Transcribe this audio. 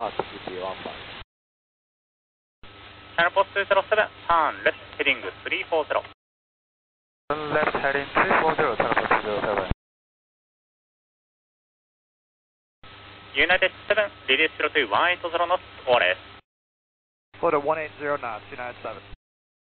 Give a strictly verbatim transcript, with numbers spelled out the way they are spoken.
Altitude one five. Channel post two zero seven, turn left, heading three four zero. Turn left heading three four zero, channel post two zero seven. United seven, release zero two one eight zero knots, O R S. Float at one eighty knots, United seven.